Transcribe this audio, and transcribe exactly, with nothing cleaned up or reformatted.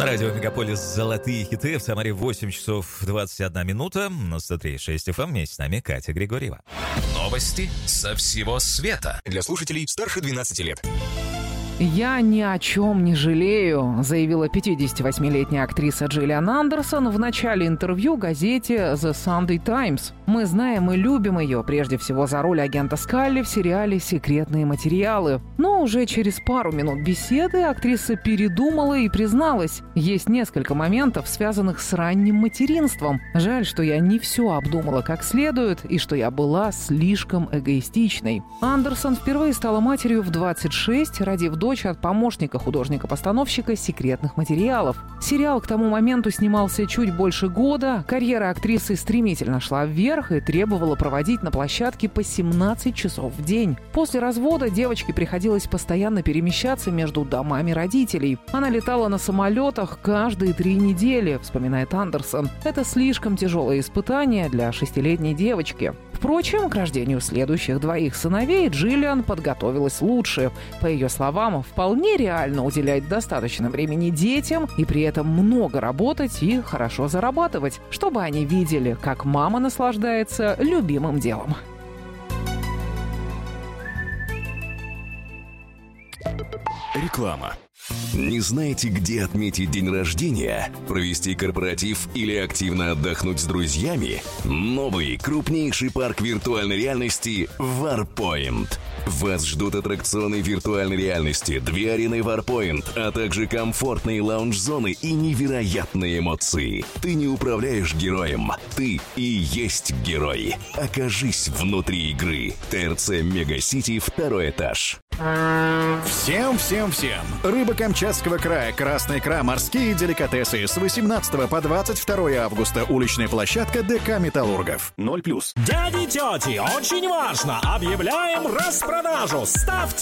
На радио Мегаполис «Золотые хиты». В Самаре восемь часов двадцать одна минута. На сто три и шесть эф эм. Вместе с нами Катя Григорьева. Новости со всего света. Для слушателей старше двенадцати лет. «Я ни о чем не жалею», — заявила пятидесятивосьмилетняя актриса Джиллиан Андерсон в начале интервью газете The Sunday Times. «Мы знаем и любим ее, прежде всего за роль агента Скалли в сериале «Секретные материалы». Но уже через пару минут беседы актриса передумала и призналась: есть несколько моментов, связанных с ранним материнством. Жаль, что я не все обдумала как следует и что я была слишком эгоистичной». Андерсон впервые стала матерью в двадцать шесть, родив дочь от помощника художника-постановщика «Секретных материалов». Сериал к тому моменту снимался чуть больше года, карьера актрисы стремительно шла вверх и требовала проводить на площадке по семнадцать часов в день. После развода девочке приходилось постоянно перемещаться между домами родителей. Она летала на самолетах каждые три недели, вспоминает Андерсон. Это слишком тяжелое испытание для шестилетней девочки. Впрочем, к рождению следующих двоих сыновей Джиллиан подготовилась лучше. По ее словам, вполне реально уделять достаточно времени детям и при этом много работать и хорошо зарабатывать, чтобы они видели, как мама наслаждается любимым делом. Реклама. Не знаете, где отметить день рождения, провести корпоратив или активно отдохнуть с друзьями? Новый, крупнейший парк виртуальной реальности Warpoint. Вас ждут аттракционы виртуальной реальности, две арены Warpoint, а также комфортные лаунж-зоны и невероятные эмоции. Ты не управляешь героем, ты и есть герой. Окажись внутри игры. ТРЦ Мегасити, второй этаж. Всем-всем-всем! Рыба Камчатского края, красная икра, морские деликатесы. С восемнадцатого по двадцать второе августа. Уличная площадка ДК «Металлургов». ноль плюс. Дяди, тети, очень важно! Объявляем распродажу! Ставьте